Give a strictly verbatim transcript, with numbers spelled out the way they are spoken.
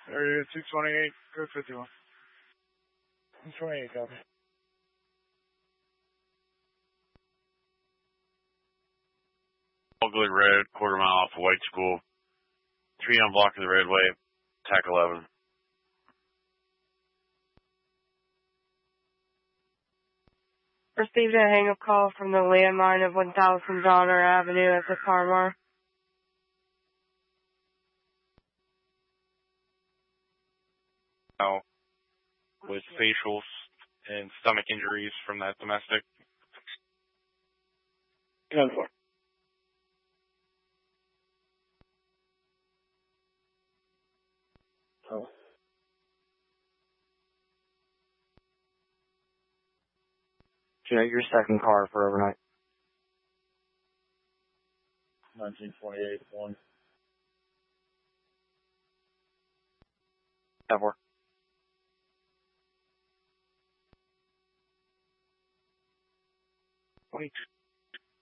Area two twenty-eight, go fifty-one. two twenty-eight, copy. Oakley Road, quarter mile off of White School. Tree on block of the roadway, tack eleven. Received a hang-up call from the landline of one thousand Donner Avenue at the Parmar. Now, with facial and stomach injuries from that domestic. ten four. Oh. Joe, your second car for overnight. nineteen twenty-eight, one. ten four. twenty-two.